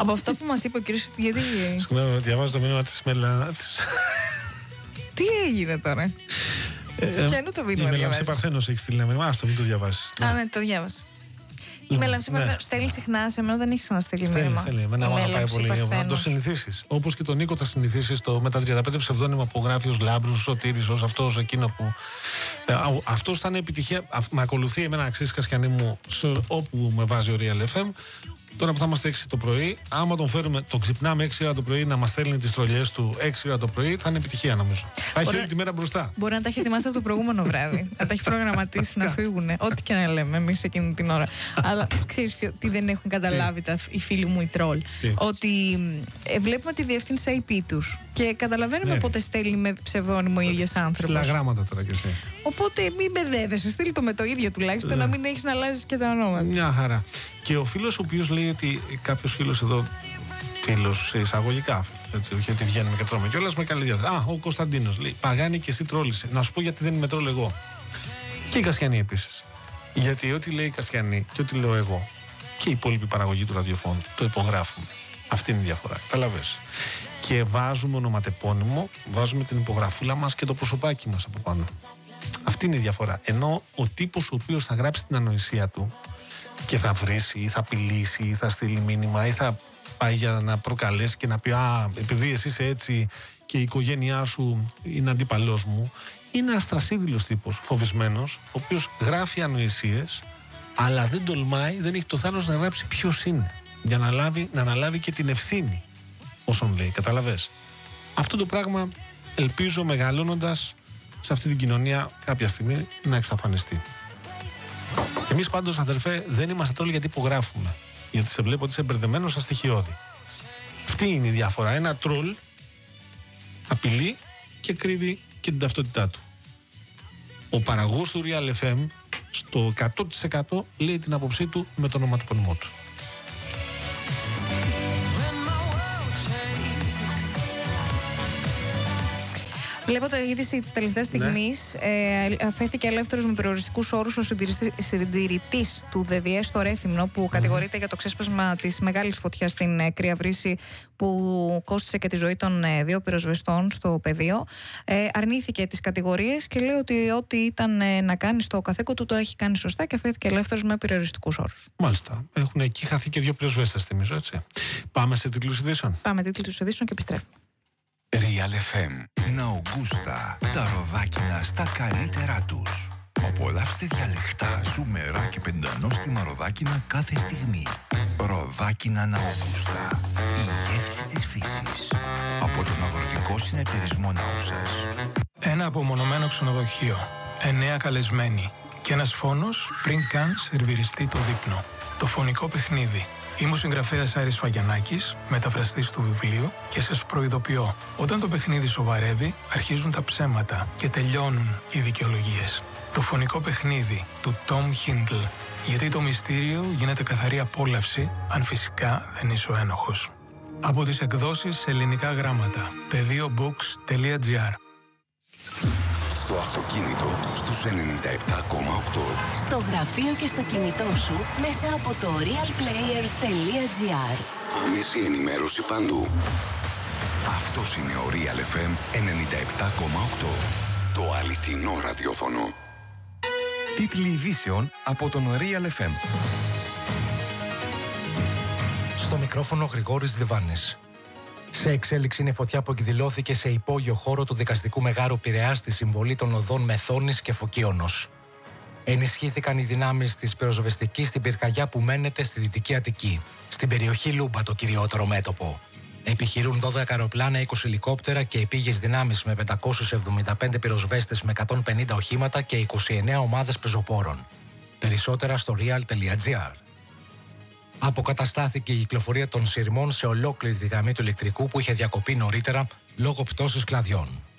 Από αυτά που μας είπε ο κύριος, γιατί. Συγγνώμη, διαβάζω το μήνυμα της Μελάνης. Τι έγινε τώρα? Ποιο είναι το μήνυμα? Η Μελάνη Παρθένος έχει στείλει ένα μήνυμα. Άστο, μην το διαβάσεις. Α, ναι, το διάβασα. Η Μελάνη Παρθένος στέλνει συχνά, σε μένα δεν έχει ξαναστείλει μήνυμα. Στέλνει, εμένα μου πάει πολύ. Να το συνηθίσεις. Όπως και τον Νίκο θα συνηθίσεις με τα 35 ψευδόνυμα που γράφει ως Λάμπρος, Σωτήρης, ως αυτός, εκείνο που. Αυτός θα είναι επιτυχία. Με ακολουθεί εμένα αξίζει Κασιανή μου όπου με βάζει ο Real FM. Τώρα που θα είμαστε 6 το πρωί, άμα τον φέρουμε, τον ξυπνάμε 6 ώρα το πρωί να μας στέλνει τις τρολιές του 6 ώρα το πρωί, θα είναι επιτυχία νομίζω. Θα έχει όλη τη μέρα μπροστά. Μπορεί να τα έχει ετοιμάσει από το προηγούμενο βράδυ. Να τα έχει προγραμματίσει να φύγουν. Ό,τι και να λέμε εμείς εκείνη την ώρα. Αλλά ξέρεις τι δεν έχουν καταλάβει οι φίλοι μου οι τρόλ? Ότι βλέπουμε τη διεύθυνση IP τους και καταλαβαίνουμε πότε στέλνει με ψευδόνυμο ο ίδιος άνθρωπος. Συλλαγράμματα τώρα κι εσύ. Οπότε μην μπεδεύεσαι, στείλ το με το ίδιο τουλάχιστον, να μην έχεις να αλλάζεις και τα ονόματα. Μια χαρά. Και ο φίλος ο οποίος λέει ότι κάποιος φίλος εδώ, φίλος σε εισαγωγικά, έτσι, όχι ότι βγαίνουμε και τρώμε κιόλας με καλή διάθεση. Ο Κωνσταντίνος λέει: Παγάνη και εσύ τρόλησε. Να σου πω γιατί δεν είμαι τρόλ εγώ. Και η Κασιανή επίσης. Γιατί ό,τι λέει η Κασιανή και ό,τι λέω εγώ και η υπόλοιπη παραγωγή του ραδιοφώνου το υπογράφουμε. Αυτή είναι η διαφορά. Καταλαβες. Και βάζουμε ονοματεπώνυμο, βάζουμε την υπογραφούλα μας και το προσωπάκι μας από πάνω. Αυτή είναι η διαφορά. Ενώ ο τύπος ο οποίος θα γράψει την ανοησία του και θα βρίσει ή θα απειλήσει ή θα στείλει μήνυμα ή θα πάει για να προκαλέσει και να πει επειδή εσύ είσαι έτσι και η οικογένειά σου είναι αντίπαλός μου, είναι ένας τρασίδηλος τύπος, φοβισμένος, ο οποίος γράφει ανοησίες αλλά δεν τολμάει, δεν έχει το θάρρος να γράψει ποιος είναι για να αναλάβει και την ευθύνη όσον λέει, καταλαβες. Αυτό το πράγμα ελπίζω μεγαλώνοντας σε αυτή την κοινωνία κάποια στιγμή να εξαφανιστεί. Εμείς πάντως, αδερφέ, δεν είμαστε τρόλοι γιατί υπογράφουμε. Γιατί σε βλέπω ότι είσαι μπερδεμένος στα στοιχειώδη. Αυτή είναι η διαφορά. Ένα τρόλ απειλεί και κρύβει και την ταυτότητά του. Ο παραγωγός του Real FM στο 100% λέει την άποψή του με το ονοματεπώνυμό του. Βλέπω το είδηση της τελευταίας στιγμής. Αφέθηκε ελεύθερος με περιοριστικούς όρους ο συντηρητής του ΔΔΕ στο Ρέθυμνο, που κατηγορείται για το ξέσπασμα της μεγάλης φωτιάς στην Κρύα Βρύση, που κόστισε και τη ζωή των 2 πυροσβεστών στο πεδίο. Αρνήθηκε τις κατηγορίες και λέει ότι ό,τι ήταν να κάνει στο καθήκον του το έχει κάνει σωστά και αφέθηκε ελεύθερος με περιοριστικούς όρους. Μάλιστα. Έχουν εκεί χαθεί και 2 πυροσβέστες, θυμίζω, έτσι. Πάμε σε τίτλους ειδήσεων. Πάμε τίτλους ειδήσεων και επιστρέφουμε. Real FM. Ναουγκούστα. Τα ροδάκινα στα καλύτερά τους. Απολαύστε διαλεκτά, ζουμερά και πεντανόστιμα ροδάκινα κάθε στιγμή. Ροδάκινα Ναουγκούστα. Η γεύση της φύσης. Από τον Αγροτικό Συνεταιρισμό Νάουσας. Ένα απομονωμένο ξενοδοχείο. 9 καλεσμένοι. Και ένας φόνος πριν καν σερβιριστεί το δείπνο. Το φωνικό παιχνίδι. Είμαι ο συγγραφέας Άρης Φαγιανάκης, μεταφραστής του βιβλίου, και σας προειδοποιώ, όταν το παιχνίδι σοβαρεύει, αρχίζουν τα ψέματα και τελειώνουν οι δικαιολογίες. Το φωνικό παιχνίδι του Tom Hindle, γιατί το μυστήριο γίνεται καθαρή απόλαυση, αν φυσικά δεν είσαι ο ένοχος. Από τις εκδόσεις σε ελληνικά γράμματα, πεδίobooks.gr. Στο αυτοκίνητο στους 97,8. Στο γραφείο και στο κινητό σου μέσα από το realplayer.gr. Άμεση ενημέρωση παντού. Αυτός είναι ο Real FM 97,8. Το αληθινό ραδιόφωνο. Τίτλοι ειδήσεων από τον Real FM. Στο μικρόφωνο Γρηγόρης Διβάνης. Σε εξέλιξη είναι η φωτιά που εκδηλώθηκε σε υπόγειο χώρο του δικαστικού μεγάρου Πειραιά στη συμβολή των οδών Μεθόνης και Φωκίωνος. Ενισχύθηκαν οι δυνάμεις της πυροσβεστικής στην πυρκαγιά που μένεται στη Δυτική Αττική, στην περιοχή Λούμπα το κυριότερο μέτωπο. Επιχειρούν 12 αεροπλάνα, 20 ελικόπτερα και επίγειες δυνάμεις με 575 πυροσβέστες με 150 οχήματα και 29 ομάδες πεζοπόρων. Περισσότερα στο real.gr. Αποκαταστάθηκε η κυκλοφορία των σειρμών σε ολόκληρη τη γραμμή του ηλεκτρικού που είχε διακοπεί νωρίτερα λόγω πτώσης κλαδιών.